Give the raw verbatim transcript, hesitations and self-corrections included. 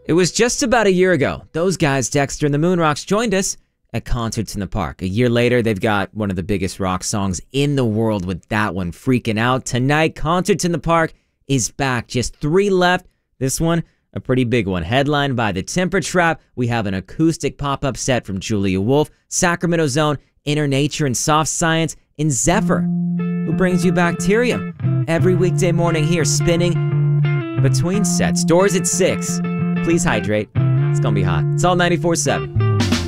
It was just about a year ago. Those guys, Dexter and the Moonrocks, joined us at Concerts in the Park. A year later, they've got one of the biggest rock songs in the world with that one, Freaking Out. Tonight, Concerts in the Park is back. Just three left. This one, a pretty big one. Headlined by The Temper Trap, we have an acoustic pop-up set from Julia Wolf, Sacramento Zone, Inner Nature and Soft Science, and Zephyr, who brings you Bacterium. Every weekday morning here, spinning between sets. Doors at six. Please hydrate. It's gonna be hot. It's all ninety-four seven.